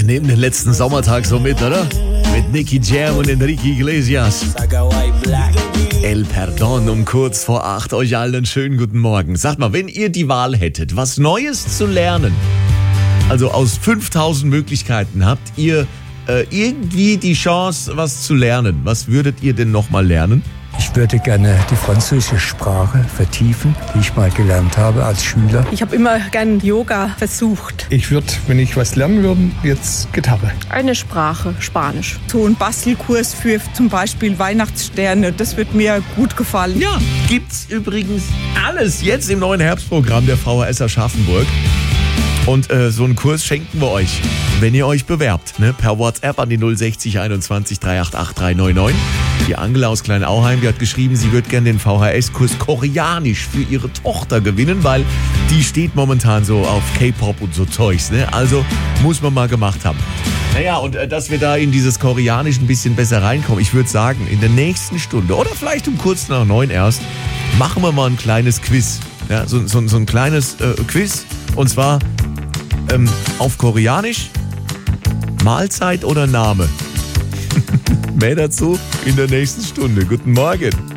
nehmen den letzten Sommertag so mit, oder? Mit Nicky Jam und Enrique Iglesias. El Perdón um kurz vor 8. Euch allen einen schönen guten Morgen. Sagt mal, wenn ihr die Wahl hättet, was Neues zu lernen, also aus 5000 Möglichkeiten, habt ihr irgendwie die Chance, was zu lernen. Was würdet ihr denn nochmal lernen? Ich würde gerne die französische Sprache vertiefen, die ich mal gelernt habe als Schüler. Ich habe immer gern Yoga versucht. Ich würde, wenn ich was lernen würde, jetzt Gitarre. Eine Sprache, Spanisch. So ein Bastelkurs für zum Beispiel Weihnachtssterne, das wird mir gut gefallen. Ja, gibt's übrigens alles jetzt im neuen Herbstprogramm der VHS Aschaffenburg. Und so einen Kurs schenken wir euch, wenn ihr euch bewerbt, ne? Per WhatsApp an die 060 21 388 399. Die Angela aus Kleinauheim, die hat geschrieben, sie würde gerne den VHS-Kurs Koreanisch für ihre Tochter gewinnen, weil die steht momentan so auf K-Pop und so Zeugs, ne? Also muss man mal gemacht haben. Naja, und dass wir da in dieses Koreanisch ein bisschen besser reinkommen, ich würde sagen, in der nächsten Stunde oder vielleicht um kurz nach 9 erst, machen wir mal ein kleines Quiz. Ja, so ein kleines Quiz. Und zwar auf Koreanisch, Mahlzeit oder Name? Mehr dazu in der nächsten Stunde. Guten Morgen.